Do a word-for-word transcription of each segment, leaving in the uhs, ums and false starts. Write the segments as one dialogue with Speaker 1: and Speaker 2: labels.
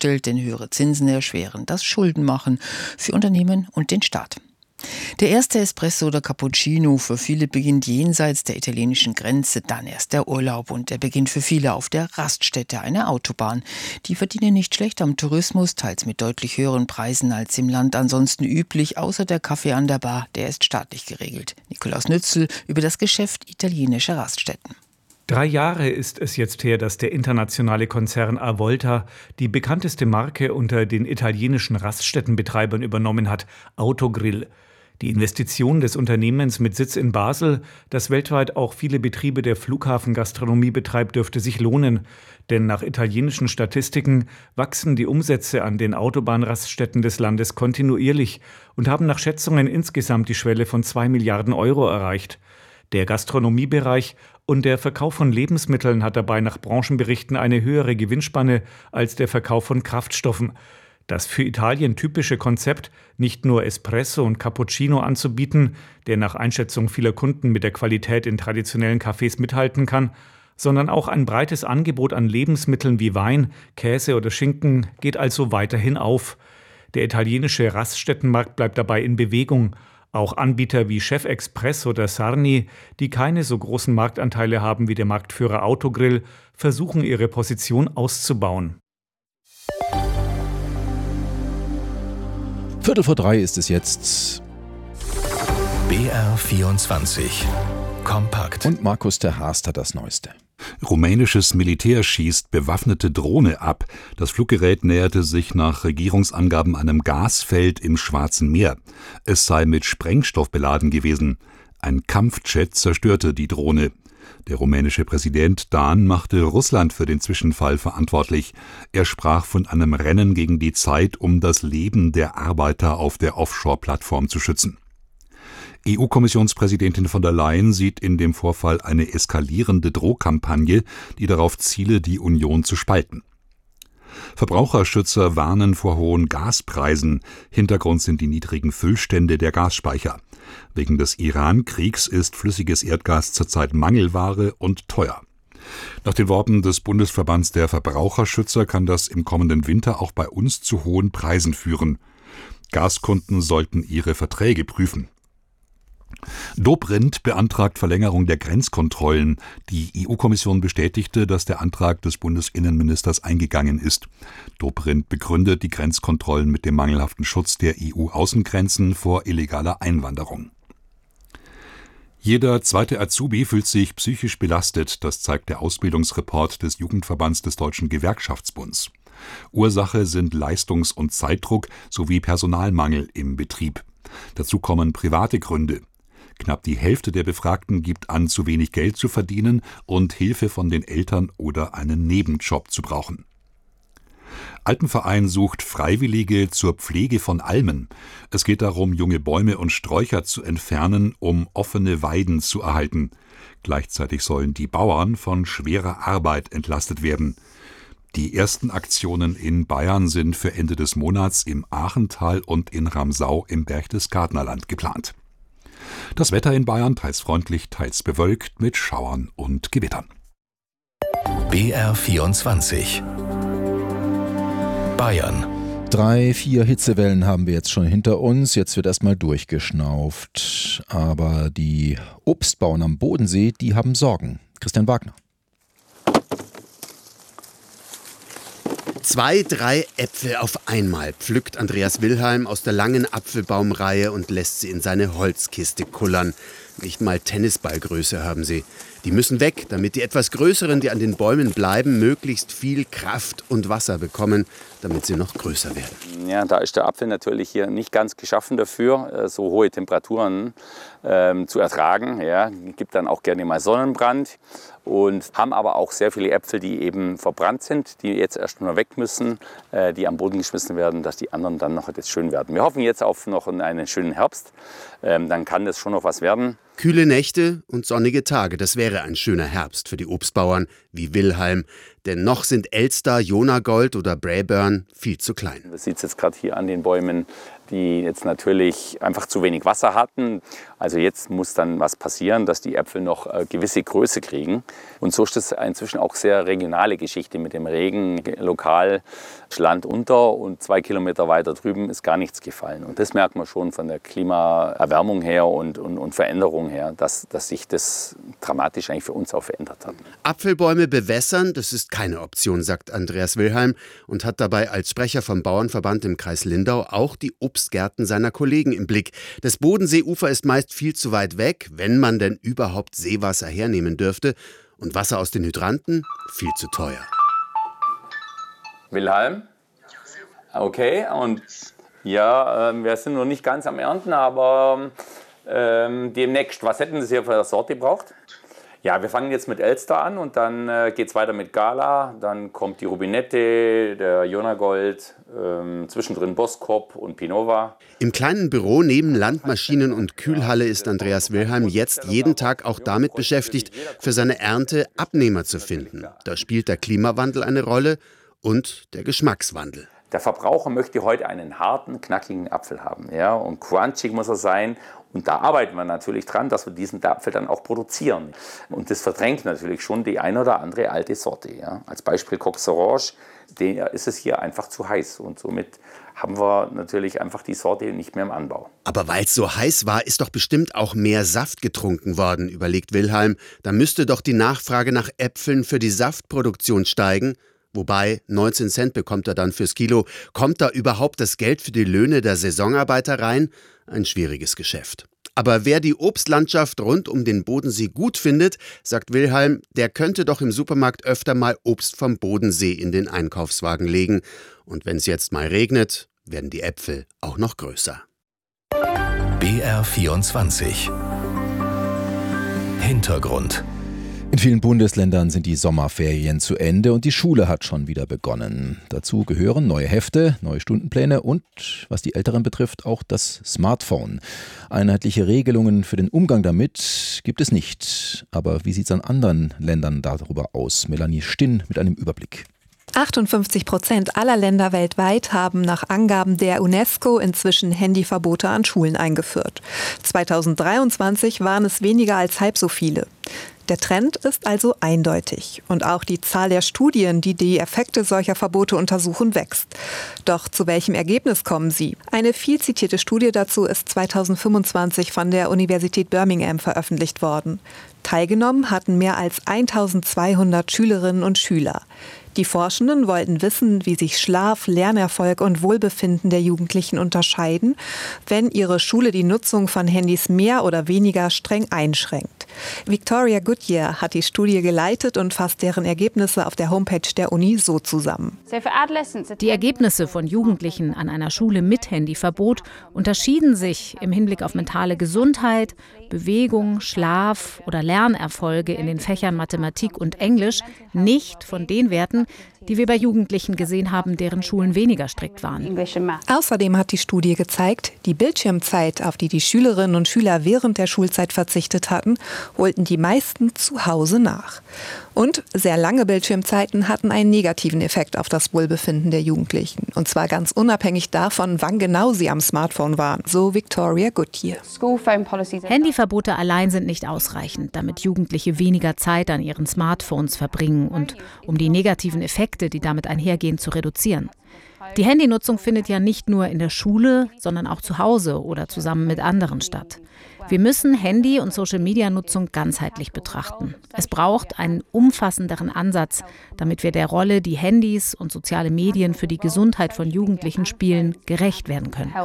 Speaker 1: eingestellt, denn höhere Zinsen erschweren das Schuldenmachen für Unternehmen und den Staat. Der erste Espresso oder Cappuccino für viele beginnt jenseits der italienischen Grenze, dann erst der Urlaub und der beginnt für viele auf der Raststätte einer Autobahn. Die verdienen nicht schlecht am Tourismus, teils mit deutlich höheren Preisen als im Land ansonsten üblich, außer der Kaffee an der Bar, der ist staatlich geregelt. Nikolaus Nützel über das Geschäft italienischer Raststätten.
Speaker 2: Drei Jahre ist es jetzt her, dass der internationale Konzern Avolta die bekannteste Marke unter den italienischen Raststättenbetreibern übernommen hat, Autogrill. Die Investition des Unternehmens mit Sitz in Basel, das weltweit auch viele Betriebe der Flughafengastronomie betreibt, dürfte sich lohnen. Denn nach italienischen Statistiken wachsen die Umsätze an den Autobahnraststätten des Landes kontinuierlich und haben nach Schätzungen insgesamt die Schwelle von zwei Milliarden Euro erreicht. Der Gastronomiebereich und der Verkauf von Lebensmitteln hat dabei nach Branchenberichten eine höhere Gewinnspanne als der Verkauf von Kraftstoffen. Das für Italien typische Konzept, nicht nur Espresso und Cappuccino anzubieten, der nach Einschätzung vieler Kunden mit der Qualität in traditionellen Cafés mithalten kann, sondern auch ein breites Angebot an Lebensmitteln wie Wein, Käse oder Schinken geht also weiterhin auf. Der italienische Raststättenmarkt bleibt dabei in Bewegung. Auch Anbieter wie Chef Express oder Sarni, die keine so großen Marktanteile haben wie der Marktführer Autogrill, versuchen ihre Position auszubauen.
Speaker 3: Viertel vor drei ist es jetzt.
Speaker 4: B R vierundzwanzig. Kompakt.
Speaker 3: Und Markus ter Haast hat das Neueste.
Speaker 5: Rumänisches Militär schießt bewaffnete Drohne ab. Das Fluggerät näherte sich nach Regierungsangaben einem Gasfeld im Schwarzen Meer. Es sei mit Sprengstoff beladen gewesen. Ein Kampfjet zerstörte die Drohne. Der rumänische Präsident Dan machte Russland für den Zwischenfall verantwortlich. Er sprach von einem Rennen gegen die Zeit, um das Leben der Arbeiter auf der Offshore-Plattform zu schützen. E U-Kommissionspräsidentin von der Leyen sieht in dem Vorfall eine eskalierende Drohkampagne, die darauf ziele, die Union zu spalten. Verbraucherschützer warnen vor hohen Gaspreisen. Hintergrund sind die niedrigen Füllstände der Gasspeicher. Wegen des Iran-Kriegs ist flüssiges Erdgas zurzeit Mangelware und teuer. Nach den Worten des Bundesverbands der Verbraucherschützer kann das im kommenden Winter auch bei uns zu hohen Preisen führen. Gaskunden sollten ihre Verträge prüfen. Dobrindt beantragt Verlängerung der Grenzkontrollen. Die E U-Kommission bestätigte, dass der Antrag des Bundesinnenministers eingegangen ist. Dobrindt begründet die Grenzkontrollen mit dem mangelhaften Schutz der E U-Außengrenzen vor illegaler Einwanderung. Jeder zweite Azubi fühlt sich psychisch belastet, das zeigt der Ausbildungsreport des Jugendverbands des Deutschen Gewerkschaftsbunds. Ursache sind Leistungs- und Zeitdruck sowie Personalmangel im Betrieb. Dazu kommen private Gründe. Knapp die Hälfte der Befragten gibt an, zu wenig Geld zu verdienen und Hilfe von den Eltern oder einen Nebenjob zu brauchen. Alpenverein sucht Freiwillige zur Pflege von Almen. Es geht darum, junge Bäume und Sträucher zu entfernen, um offene Weiden zu erhalten. Gleichzeitig sollen die Bauern von schwerer Arbeit entlastet werden. Die ersten Aktionen in Bayern sind für Ende des Monats im Aachental und in Ramsau im Berchtesgadenerland geplant. Das Wetter in Bayern teils freundlich, teils bewölkt mit Schauern und Gewittern.
Speaker 4: B R vierundzwanzig. Bayern.
Speaker 3: Drei, vier Hitzewellen haben wir jetzt schon hinter uns. Jetzt wird erstmal durchgeschnauft. Aber die Obstbauern am Bodensee, die haben Sorgen. Christian Wagner.
Speaker 6: Zwei, drei Äpfel auf einmal pflückt Andreas Wilhelm aus der langen Apfelbaumreihe und lässt sie in seine Holzkiste kullern. Nicht mal Tennisballgröße haben sie. Die müssen weg, damit die etwas größeren, die an den Bäumen bleiben, möglichst viel Kraft und Wasser bekommen, damit sie noch größer werden.
Speaker 7: Ja, da ist der Apfel natürlich hier nicht ganz geschaffen dafür, so hohe Temperaturen ähm, zu ertragen. Ja, gibt dann auch gerne mal Sonnenbrand und haben aber auch sehr viele Äpfel, die eben verbrannt sind, die jetzt erst nur weg müssen, äh, die am Boden geschmissen werden, dass die anderen dann noch jetzt schön werden. Wir hoffen jetzt auf noch einen schönen Herbst, ähm, dann kann das schon noch was werden.
Speaker 6: Kühle Nächte und sonnige Tage, das wäre ein schöner Herbst für die Obstbauern wie Wilhelm. Denn noch sind Elster, Jonagold oder Braeburn viel zu klein.
Speaker 7: Man sieht es jetzt gerade hier an den Bäumen, die jetzt natürlich einfach zu wenig Wasser hatten. Also jetzt muss dann was passieren, dass die Äpfel noch äh, gewisse Größe kriegen. Und so ist das inzwischen auch sehr regionale Geschichte mit dem Regen. Lokal Land unter und zwei Kilometer weiter drüben ist gar nichts gefallen. Und das merkt man schon von der Klimaerwärmung her und, und, und Veränderung her, dass, dass sich das dramatisch eigentlich für uns auch verändert hat.
Speaker 6: Apfelbäume bewässern, das ist keine Option, sagt Andreas Wilhelm und hat dabei als Sprecher vom Bauernverband im Kreis Lindau auch die Obstgärten seiner Kollegen im Blick. Das Bodenseeufer ist meist viel zu weit weg, wenn man denn überhaupt Seewasser hernehmen dürfte. Und Wasser aus den Hydranten viel zu teuer.
Speaker 7: Wilhelm? Okay, und ja, äh, wir sind noch nicht ganz am Ernten, aber äh, demnächst. Was hätten Sie hier für eine Sorte gebraucht? Ja, wir fangen jetzt mit Elster an und dann äh, geht es weiter mit Gala. Dann kommt die Rubinette, der Jonagold, ähm, zwischendrin Boskop und Pinova.
Speaker 6: Im kleinen Büro neben Landmaschinen und Kühlhalle ist Andreas Wilhelm jetzt jeden Tag auch damit beschäftigt, für seine Ernte Abnehmer zu finden. Da spielt der Klimawandel eine Rolle und der Geschmackswandel.
Speaker 7: Der Verbraucher möchte heute einen harten, knackigen Apfel haben. Ja? Und crunchig muss er sein. Und da arbeiten wir natürlich dran, dass wir diesen Apfel dann auch produzieren. Und das verdrängt natürlich schon die eine oder andere alte Sorte. Ja? Als Beispiel Coq Orange, der ist es hier einfach zu heiß. Und somit haben wir natürlich einfach die Sorte nicht mehr im Anbau.
Speaker 6: Aber weil es so heiß war, ist doch bestimmt auch mehr Saft getrunken worden, überlegt Wilhelm. Da müsste doch die Nachfrage nach Äpfeln für die Saftproduktion steigen. Wobei, neunzehn Cent bekommt er dann fürs Kilo. Kommt da überhaupt das Geld für die Löhne der Saisonarbeiter rein? Ein schwieriges Geschäft. Aber wer die Obstlandschaft rund um den Bodensee gut findet, sagt Wilhelm, der könnte doch im Supermarkt öfter mal Obst vom Bodensee in den Einkaufswagen legen. Und wenn es jetzt mal regnet, werden die Äpfel auch noch größer.
Speaker 4: B R vierundzwanzig Hintergrund.
Speaker 3: In vielen Bundesländern sind die Sommerferien zu Ende und die Schule hat schon wieder begonnen. Dazu gehören neue Hefte, neue Stundenpläne und, was die Älteren betrifft, auch das Smartphone. Einheitliche Regelungen für den Umgang damit gibt es nicht. Aber wie sieht es an anderen Ländern darüber aus? Melanie Stinn mit einem Überblick.
Speaker 8: achtundfünfzig Prozent aller Länder weltweit haben nach Angaben der UNESCO inzwischen Handyverbote an Schulen eingeführt. zweitausenddreiundzwanzig waren es weniger als halb so viele. Der Trend ist also eindeutig. Und auch die Zahl der Studien, die die Effekte solcher Verbote untersuchen, wächst. Doch zu welchem Ergebnis kommen sie? Eine viel zitierte Studie dazu ist zweitausendfünfundzwanzig von der Universität Birmingham veröffentlicht worden. Teilgenommen hatten mehr als eintausendzweihundert Schülerinnen und Schüler. Die Forschenden wollten wissen, wie sich Schlaf, Lernerfolg und Wohlbefinden der Jugendlichen unterscheiden, wenn ihre Schule die Nutzung von Handys mehr oder weniger streng einschränkt. Victoria Goodyear hat die Studie geleitet und fasst deren Ergebnisse auf der Homepage der Uni so zusammen.
Speaker 9: Die Ergebnisse von Jugendlichen an einer Schule mit Handyverbot unterschieden sich im Hinblick auf mentale Gesundheit, Bewegung, Schlaf oder Lernerfolge in den Fächern Mathematik und Englisch nicht von den Werten, die wir bei Jugendlichen gesehen haben, deren Schulen weniger strikt waren.
Speaker 8: Außerdem hat die Studie gezeigt, die Bildschirmzeit, auf die die Schülerinnen und Schüler während der Schulzeit verzichtet hatten, holten die meisten zu Hause nach. Und sehr lange Bildschirmzeiten hatten einen negativen Effekt auf das Wohlbefinden der Jugendlichen. Und zwar ganz unabhängig davon, wann genau sie am Smartphone waren, so Victoria Goodyear.
Speaker 9: Handyverbote allein sind nicht ausreichend, damit Jugendliche weniger Zeit an ihren Smartphones verbringen und um die negativen Effekte, die damit einhergehen, zu reduzieren. Die Handynutzung findet ja nicht nur in der Schule, sondern auch zu Hause oder zusammen mit anderen statt. Wir müssen Handy- und Social-Media-Nutzung ganzheitlich betrachten. Es braucht einen umfassenderen Ansatz, damit wir der Rolle, die Handys und soziale Medien für die Gesundheit von Jugendlichen spielen, gerecht werden können.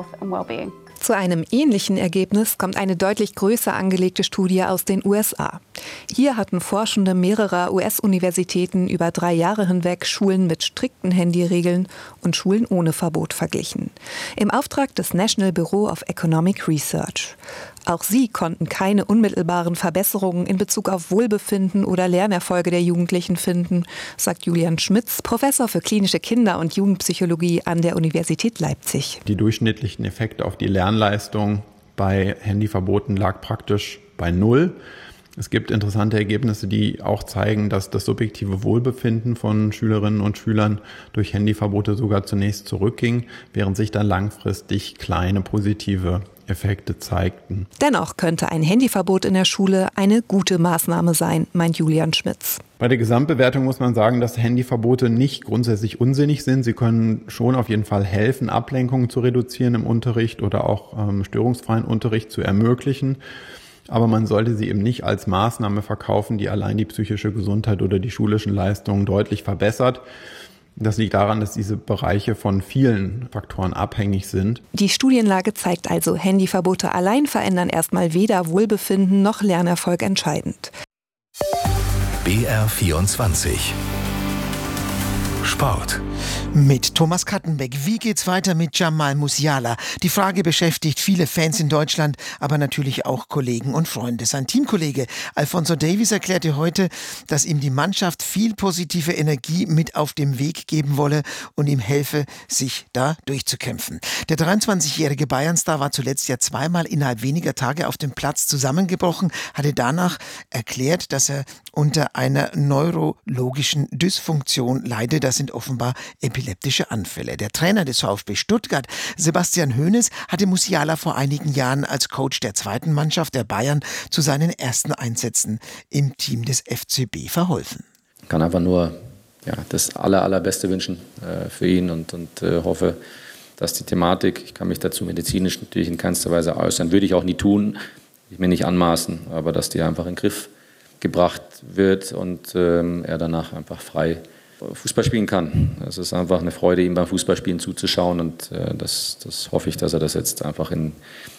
Speaker 8: Zu einem ähnlichen Ergebnis kommt eine deutlich größer angelegte Studie aus den U S A. Hier hatten Forschende mehrerer U S-Universitäten über drei Jahre hinweg Schulen mit strikten Handyregeln und Schulen ohne Verbot verglichen. Im Auftrag des National Bureau of Economic Research. Auch sie konnten keine unmittelbaren Verbesserungen in Bezug auf Wohlbefinden oder Lernerfolge der Jugendlichen finden, sagt Julian Schmitz, Professor für klinische Kinder- und Jugendpsychologie an der Universität Leipzig.
Speaker 10: Die durchschnittlichen Effekte auf die Lernleistung bei Handyverboten lag praktisch bei null. Es gibt interessante Ergebnisse, die auch zeigen, dass das subjektive Wohlbefinden von Schülerinnen und Schülern durch Handyverbote sogar zunächst zurückging, während sich dann langfristig kleine positive Effekte zeigten.
Speaker 8: Dennoch könnte ein Handyverbot in der Schule eine gute Maßnahme sein, meint Julian Schmitz.
Speaker 10: Bei der Gesamtbewertung muss man sagen, dass Handyverbote nicht grundsätzlich unsinnig sind. Sie können schon auf jeden Fall helfen, Ablenkungen zu reduzieren im Unterricht oder auch ähm, störungsfreien Unterricht zu ermöglichen. Aber man sollte sie eben nicht als Maßnahme verkaufen, die allein die psychische Gesundheit oder die schulischen Leistungen deutlich verbessert. Das liegt daran, dass diese Bereiche von vielen Faktoren abhängig sind.
Speaker 8: Die Studienlage zeigt also, Handyverbote allein verändern erstmal weder Wohlbefinden noch Lernerfolg entscheidend.
Speaker 4: B R vierundzwanzig Sport.
Speaker 11: Mit Thomas Kattenbeck. Wie geht's weiter mit Jamal Musiala? Die Frage beschäftigt viele Fans in Deutschland, aber natürlich auch Kollegen und Freunde. Sein Teamkollege Alphonso Davies erklärte heute, dass ihm die Mannschaft viel positive Energie mit auf den Weg geben wolle und ihm helfe, sich da durchzukämpfen. Der dreiundzwanzigjährige Bayern-Star war zuletzt ja zweimal innerhalb weniger Tage auf dem Platz zusammengebrochen, hatte danach erklärt, dass er unter einer neurologischen Dysfunktion leide. Das sind offenbar epileptische Anfälle. Der Trainer des VfB Stuttgart, Sebastian Hoeneß, hatte Musiala vor einigen Jahren als Coach der zweiten Mannschaft der Bayern zu seinen ersten Einsätzen im Team des F C B verholfen.
Speaker 12: Ich kann einfach nur ja, das aller, allerbeste wünschen äh, für ihn und, und äh, hoffe, dass die Thematik, ich kann mich dazu medizinisch natürlich in keinster Weise äußern, würde ich auch nie tun, ich mir nicht anmaßen, aber dass die einfach in den Griff gebracht wird und ähm, er danach einfach frei Fußball spielen kann. Es ist einfach eine Freude, ihm beim Fußballspielen zuzuschauen und äh, das, das hoffe ich, dass er das jetzt einfach in,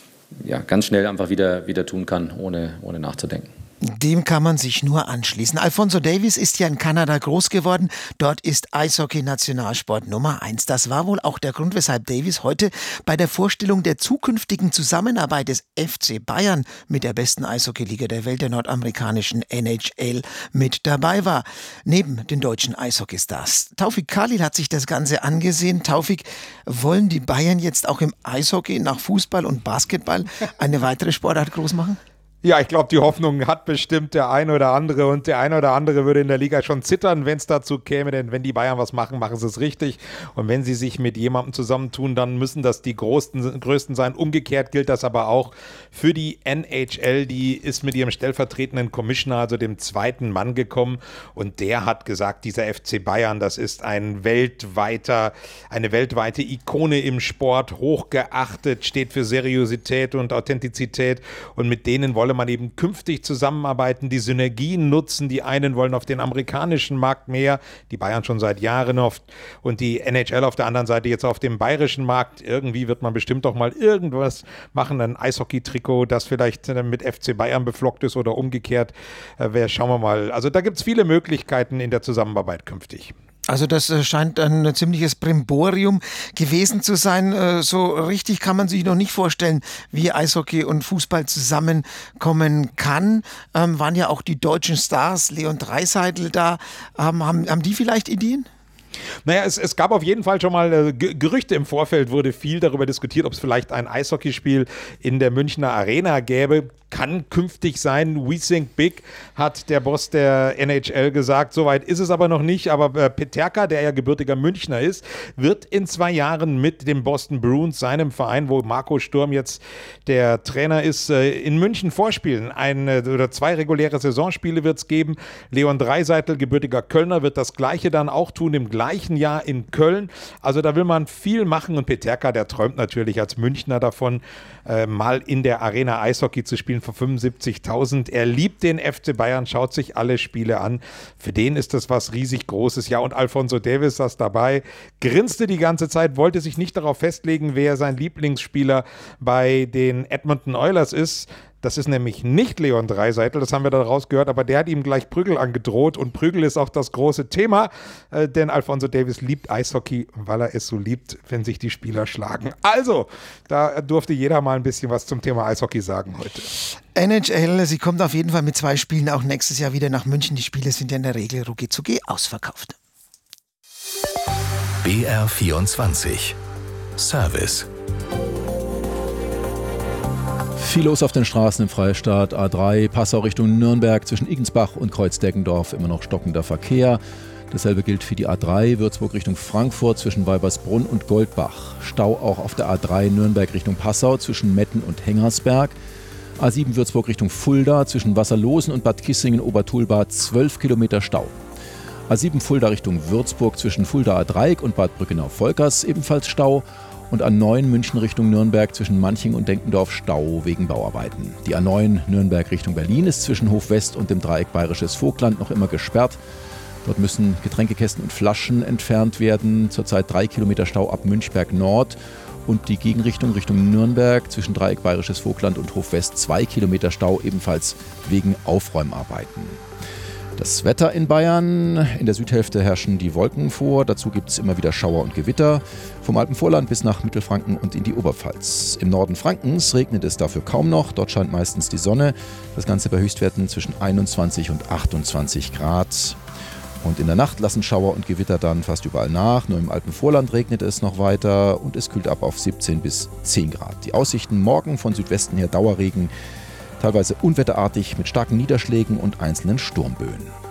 Speaker 12: ja, ganz schnell einfach wieder, wieder tun kann, ohne, ohne nachzudenken.
Speaker 11: Dem kann man sich nur anschließen. Alphonso Davies ist ja in Kanada groß geworden. Dort ist Eishockey Nationalsport Nummer eins. Das war wohl auch der Grund, weshalb Davies heute bei der Vorstellung der zukünftigen Zusammenarbeit des F C Bayern mit der besten Eishockeyliga der Welt, der nordamerikanischen N H L, mit dabei war. Neben den deutschen Eishockeystars. Taufik Khalil hat sich das Ganze angesehen. Taufik, wollen die Bayern jetzt auch im Eishockey nach Fußball und Basketball eine weitere Sportart groß machen?
Speaker 13: Ja, ich glaube, die Hoffnung hat bestimmt der eine oder andere und der eine oder andere würde in der Liga schon zittern, wenn es dazu käme, denn wenn die Bayern was machen, machen sie es richtig und wenn sie sich mit jemandem zusammentun, dann müssen das die Größten, Größten sein. Umgekehrt gilt das aber auch für die N H L, die ist mit ihrem stellvertretenden Commissioner, also dem zweiten Mann gekommen und der hat gesagt, dieser F C Bayern, das ist ein weltweiter, eine weltweite Ikone im Sport, hochgeachtet, steht für Seriosität und Authentizität und mit denen wollen man eben künftig zusammenarbeiten, die Synergien nutzen. Die einen wollen auf den amerikanischen Markt mehr, die Bayern schon seit Jahren oft und die N H L auf der anderen Seite jetzt auf dem bayerischen Markt. Irgendwie wird man bestimmt doch mal irgendwas machen, ein Eishockey-Trikot, das vielleicht mit F C Bayern beflockt ist oder umgekehrt. Äh, schauen wir mal. Also da gibt es viele Möglichkeiten in der Zusammenarbeit künftig.
Speaker 11: Also das scheint ein ziemliches Brimborium gewesen zu sein. So richtig kann man sich noch nicht vorstellen, wie Eishockey und Fußball zusammenkommen kann. Ähm, waren ja auch die deutschen Stars, Leon Draisaitl da. Ähm, haben, haben die vielleicht Ideen?
Speaker 13: Naja, es, es gab auf jeden Fall schon mal äh, Gerüchte im Vorfeld, wurde viel darüber diskutiert, ob es vielleicht ein Eishockeyspiel in der Münchner Arena gäbe. Kann künftig sein. We think big, hat der Boss der N H L gesagt. Soweit ist es aber noch nicht. Aber äh, Peterka, der ja gebürtiger Münchner ist, wird in zwei Jahren mit dem Boston Bruins, seinem Verein, wo Marco Sturm jetzt der Trainer ist, äh, in München vorspielen. Eine oder zwei reguläre Saisonspiele wird es geben. Leon Draisaitl, gebürtiger Kölner, wird das Gleiche dann auch tun, im gleichen Jahr in Köln. Also da will man viel machen. Und Peterka, der träumt natürlich als Münchner davon, äh, mal in der Arena Eishockey zu spielen für fünfundsiebzigtausend. Er liebt den F C Bayern, schaut sich alle Spiele an. Für den ist das was riesig Großes. Ja, und Alphonso Davies saß dabei, grinste die ganze Zeit, wollte sich nicht darauf festlegen, wer sein Lieblingsspieler bei den Edmonton Oilers ist. Das ist nämlich nicht Leon Draisaitl, das haben wir da rausgehört, aber der hat ihm gleich Prügel angedroht und Prügel ist auch das große Thema, äh, denn Alphonso Davies liebt Eishockey, weil er es so liebt, wenn sich die Spieler schlagen. Also, da durfte jeder mal ein bisschen was zum Thema Eishockey sagen heute.
Speaker 11: N H L, sie kommt auf jeden Fall mit zwei Spielen auch nächstes Jahr wieder nach München. Die Spiele sind ja in der Regel rucki-zucki ausverkauft.
Speaker 4: B R vierundzwanzig Service.
Speaker 3: Viel los auf den Straßen im Freistaat. A drei, Passau Richtung Nürnberg zwischen Igensbach und Kreuz-Deggendorf, immer noch stockender Verkehr. Dasselbe gilt für die A drei, Würzburg Richtung Frankfurt zwischen Weibersbrunn und Goldbach. Stau auch auf der A drei, Nürnberg Richtung Passau zwischen Metten und Hengersberg. A sieben, Würzburg Richtung Fulda zwischen Wasserlosen und Bad Kissingen-Obertulbad, zwölf Kilometer Stau. A sieben, Fulda Richtung Würzburg zwischen Fuldaer Dreieck und Bad Brückenau-Volkers, ebenfalls Stau. Und A neun, München Richtung Nürnberg zwischen Manching und Denkendorf, Stau wegen Bauarbeiten. Die A neun, Nürnberg Richtung Berlin, ist zwischen Hofwest und dem Dreieck Bayerisches Vogtland noch immer gesperrt. Dort müssen Getränkekästen und Flaschen entfernt werden. Zurzeit drei Kilometer Stau ab Münchberg Nord. Und die Gegenrichtung Richtung Nürnberg zwischen Dreieck Bayerisches Vogtland und Hofwest zwei Kilometer Stau, ebenfalls wegen Aufräumarbeiten. Das Wetter in Bayern: In der Südhälfte herrschen die Wolken vor. Dazu gibt es immer wieder Schauer und Gewitter. Vom Alpenvorland bis nach Mittelfranken und in die Oberpfalz. Im Norden Frankens regnet es dafür kaum noch. Dort scheint meistens die Sonne. Das Ganze bei Höchstwerten zwischen einundzwanzig und achtundzwanzig Grad. Und in der Nacht lassen Schauer und Gewitter dann fast überall nach. Nur im Alpenvorland regnet es noch weiter und es kühlt ab auf siebzehn bis zehn Grad. Die Aussichten: morgen von Südwesten her Dauerregen, teilweise unwetterartig mit starken Niederschlägen und einzelnen Sturmböen.